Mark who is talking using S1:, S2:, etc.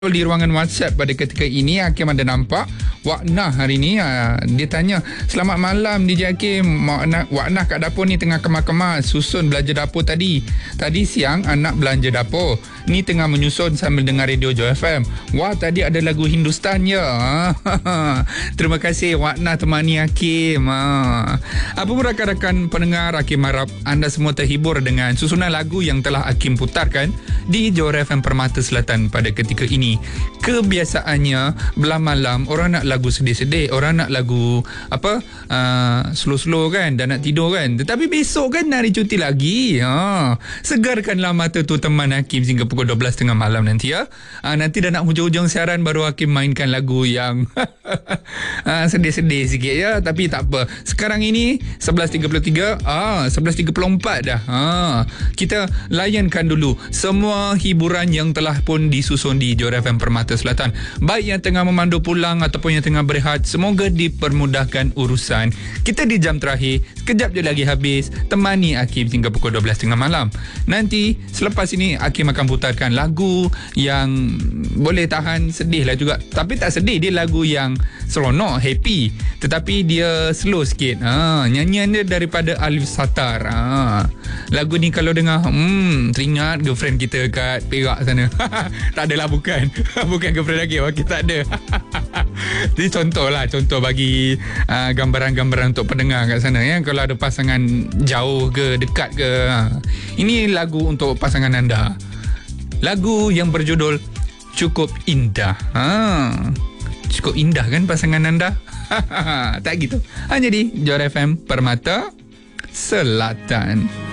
S1: Di ruangan WhatsApp pada ketika ini, Hakim ada nampak Wak Nah hari ni dia tanya, selamat malam DJ Hakim, Wak Nah kat dapur ni tengah kemas-kemas susun belanja dapur tadi siang anak belanja dapur ni tengah menyusun sambil dengar radio Joy FM. Wah, tadi ada lagu Hindustan ya. Terima kasih Wak Nah temani Hakim. Apa pun rakan-rakan pendengar, Hakim harap anda semua terhibur dengan susunan lagu yang telah Hakim putarkan di Joy FM Permata Selatan pada ketika ini. Kebiasaannya belah malam orang nak lagu sedih-sedih, orang nak lagu slow-slow kan, dan nak tidur kan. Tetapi besok kan hari cuti lagi. Segarkanlah mata tu teman Hakim sehingga pukul 12.30 malam nanti ya. Nanti dah nak hujung-hujung siaran baru Hakim mainkan lagu yang sedih-sedih sikit ya. Tapi tak apa. Sekarang ini 11.33, 11.34 dah. Kita layankan dulu semua hiburan yang telah pun disusun di Joy FM Permata Selatan. Baik yang tengah memandu pulang ataupun yang tengah berehat, semoga dipermudahkan urusan. Kita di jam terakhir, sekejap je lagi habis, temani Hakim hingga pukul 12.30 malam. Nanti selepas ini Hakim akan putarkan lagu yang boleh tahan sedih lah juga. Tapi tak sedih, dia lagu yang seronok, happy, tetapi dia slow sikit. Nyanyian dia daripada Alif Satar. Lagu ni kalau dengar teringat girlfriend kita kat Perak sana. Tak adalah, bukan girlfriend lagi. Okay, tak ada. Jadi contoh bagi gambaran-gambaran untuk pendengar kat sana ya. Kalau ada pasangan jauh ke dekat ke, ini lagu untuk pasangan anda. Lagu yang berjudul Cukup Indah. Cukup indah kan pasangan anda? Tak gitu. Hanya di Joy FM Permata Selatan.